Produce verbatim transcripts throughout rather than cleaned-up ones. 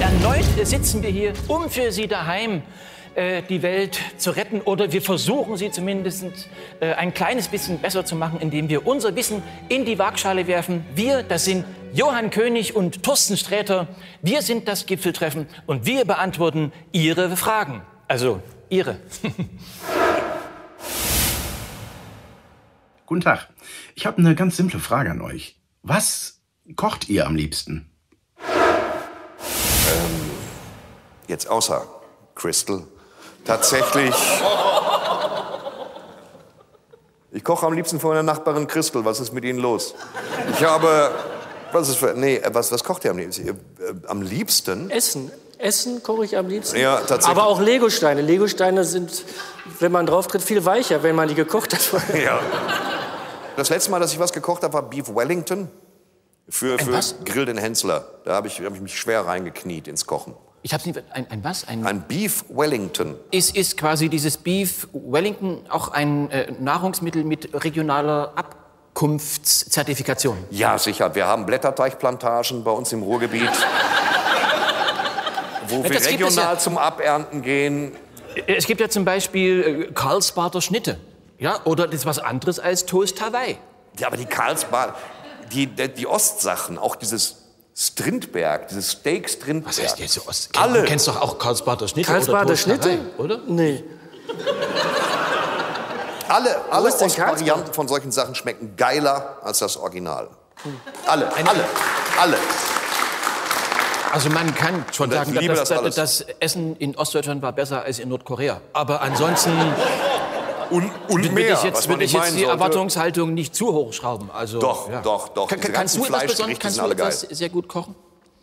Erneut sitzen wir hier, um für Sie daheim äh, die Welt zu retten. Oder wir versuchen sie zumindest äh, ein kleines bisschen besser zu machen, indem wir unser Wissen in die Waagschale werfen. Wir, das sind Johann König und Thorsten Sträter. Wir sind das Gipfeltreffen und wir beantworten Ihre Fragen. Also Ihre. Guten Tag. Ich habe eine ganz simple Frage an euch. Was kocht ihr am liebsten? Ähm, jetzt außer Crystal. Tatsächlich. Ich koche am liebsten für meine Nachbarin Crystal. Was ist mit Ihnen los? Ich habe. Was ist für. Nee, was, was kocht ihr am liebsten? Am liebsten? Essen. Essen koche ich am liebsten. Ja, tatsächlich. Aber auch Legosteine. Legosteine sind, wenn man drauf tritt, viel weicher, wenn man die gekocht hat. Ja. Das letzte Mal, dass ich was gekocht habe, war Beef Wellington. Für, für Grill den Hensler. Da habe ich, hab ich mich schwer reingekniet ins Kochen. Ich hab's nicht. Ein, ein was? Ein, ein Beef Wellington. Ist, ist quasi dieses Beef Wellington auch ein äh, Nahrungsmittel mit regionaler Abkunftszertifikation? Ja, sicher. Wir haben Blätterteichplantagen bei uns im Ruhrgebiet, wo wir regional ja zum Abernten gehen. Es gibt ja zum Beispiel äh, Karlsbader Schnitte. Ja, oder das ist was anderes als Toast Hawaii. Ja, aber die Karlsbader, die, die, die Ostsachen, auch dieses Strindberg, dieses Steak Strindberg. Was heißt jetzt so Ost? Alle. Du kennst doch auch Karlsbader Schnitte Karlsbader oder Toast Schnitte? Hawaii, oder? Nee. Alle, alle Ostvarianten von solchen Sachen schmecken geiler als das Original. Hm. Alle, alle, alle. Also man kann schon sagen, dass das, das, das Essen in Ostdeutschland war besser als in Nordkorea. Aber ansonsten und, und will mehr, ich jetzt, was will man ich nicht jetzt die sollte. Erwartungshaltung nicht zu hoch schrauben. Also, doch, ja. doch, doch. Kann, kannst du etwas besonders, kannst du etwas sehr gut kochen?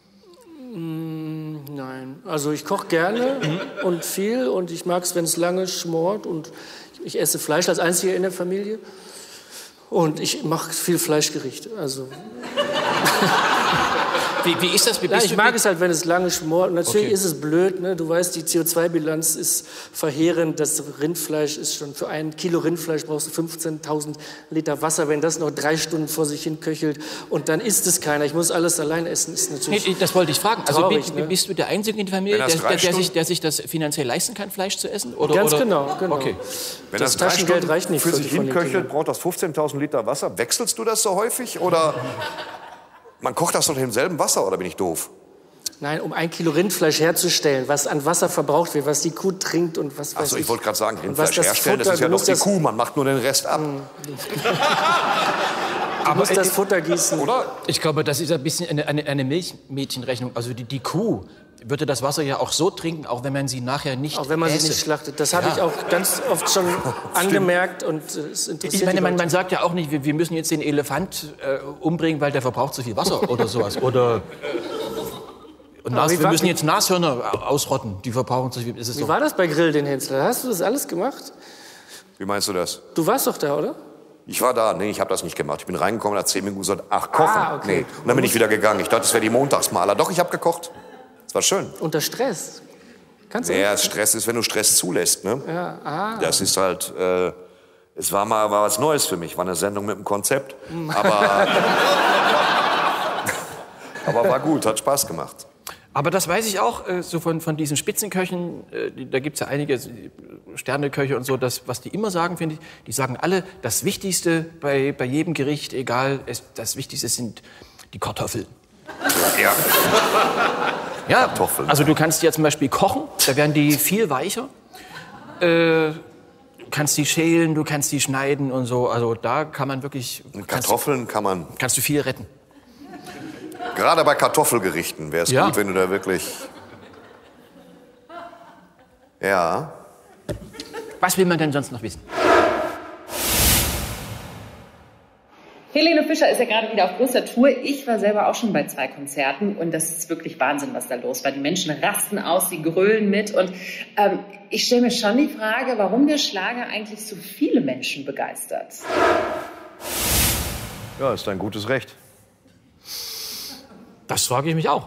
Mm, nein, also ich koche gerne mhm. und viel und ich mag es, wenn es lange schmort und ich esse Fleisch als Einziger in der Familie und ich mache viel Fleischgerichte. Also Wie, wie ist das? Wie ja, ich du, mag wie? es halt, wenn es lange schmort. Natürlich okay. ist es blöd, ne? Du weißt, die C O zwei Bilanz ist verheerend. Das Rindfleisch ist schon, für ein Kilo Rindfleisch brauchst du fünfzehntausend Liter Wasser. Wenn das noch drei Stunden vor sich hin köchelt und dann isst es keiner. Ich muss alles allein essen. Ist natürlich nee, das wollte ich fragen. Traurig, also ne? bist du der Einzige in der Familie, der, der, der, sich, der sich das finanziell leisten kann, Fleisch zu essen? Oder, Ganz oder? genau, genau. Okay. Wenn das, das Taschengeld Stunden reicht nicht für für sich hinköchelt, braucht das fünfzehntausend Liter Wasser. Wechselst du das so häufig oder man kocht das doch im selben Wasser, oder bin ich doof? Nein, um ein Kilo Rindfleisch herzustellen, was an Wasser verbraucht wird, was die Kuh trinkt und was weiß Achso, ich ich. wollte gerade sagen, Rindfleisch das herstellen, Futter, das ist ja du doch musst die das- Kuh, man macht nur den Rest ab. Du musst das Futter gießen. Oder? Ich glaube, das ist ein bisschen eine, eine, eine Milchmädchenrechnung. Also die, die Kuh würde das Wasser ja auch so trinken, auch wenn man sie nachher nicht Auch wenn man äße. sie nicht schlachtet. Das habe Ja. ich auch ganz oft schon angemerkt und äh, es interessiert Ich meine, die man, Leute. man sagt ja auch nicht, wir, wir müssen jetzt den Elefant äh, umbringen, weil der verbraucht zu viel Wasser oder sowas. Oder und Nas, wie wir war- müssen jetzt Nashörner ausrotten, die verbrauchen zu viel. Ist es Wie doch, war das bei Grill den Hensler? Hast du das alles gemacht? Wie meinst du das? Du warst doch da, oder? Ich war da, nee, ich habe das nicht gemacht. Ich bin reingekommen, nach zehn Minuten gesagt, ach, kochen. Ah, okay. Nee. Und dann bin ich wieder gegangen. Ich dachte, das wäre die Montagsmaler. Doch, ich habe gekocht. Es war schön. Unter Stress. Kannst du? Ja, Stress ist, wenn du Stress zulässt, ne? Ja, ah. Das ist halt, äh, es war mal war was Neues für mich. War eine Sendung mit einem Konzept. Aber, aber war gut, hat Spaß gemacht. aber das weiß ich auch, äh, so von, von diesen Spitzenköchen, äh, die, da gibt es ja einige äh, Sterneköche und so, das, was die immer sagen, finde ich, die sagen alle, das Wichtigste bei, bei jedem Gericht, egal, es, das Wichtigste sind die Kartoffeln. Ja. Ja, Kartoffeln. also du kannst die ja zum Beispiel kochen, da werden die viel weicher. Äh, du kannst die schälen, du kannst die schneiden und so. Also da kann man wirklich, Und kannst, Kartoffeln kann man, kannst du viel retten. gerade bei Kartoffelgerichten wäre es Ja. gut, wenn du da wirklich... Ja. Was will man denn sonst noch wissen? Helene Fischer ist ja gerade wieder auf großer Tour. Ich war selber auch schon bei zwei Konzerten und das ist wirklich Wahnsinn, was da los war. Die Menschen rasten aus, sie grölen mit und ähm, ich stelle mir schon die Frage, warum der Schlager eigentlich so viele Menschen begeistert. Ja, ist dein gutes Recht. Das frage ich mich auch.